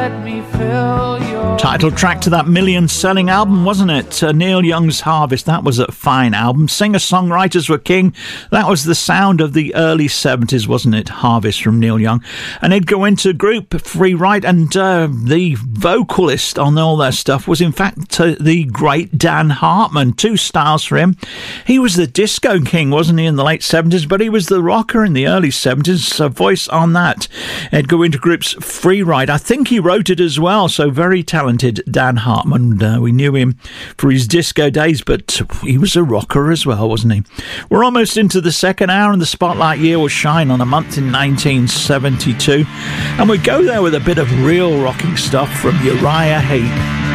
let me fill your Title track to that million-selling album, wasn't it? Neil Young's Harvest. That was a fine album. Singer-songwriters were king. That was the sound of the early 70s, wasn't it? Harvest from Neil Young. And he'd go into group Free Ride, and the vocalist on all their stuff was, in fact, the great Dan Hartman. Two styles for him. He was the disco king, wasn't he, in the late 70s, but he was the rocker in the early 70s. A voice on that. He'd go into groups Free Ride. I think he wrote it as well, so very talented Dan Hartman. We knew him for his disco days, but he was a rocker as well, wasn't he? We're almost into the second hour, and the spotlight year will shine on a month in 1972, and we go there with a bit of real rocking stuff from Uriah Heep.